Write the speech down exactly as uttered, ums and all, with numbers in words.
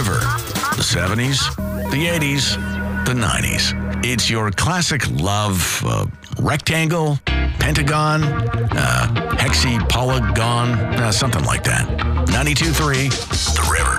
River. The seventies, the eighties, the nineties. It's your classic love uh, rectangle, pentagon, uh, hexapolygon, uh, something like that. ninety-two point three, The River.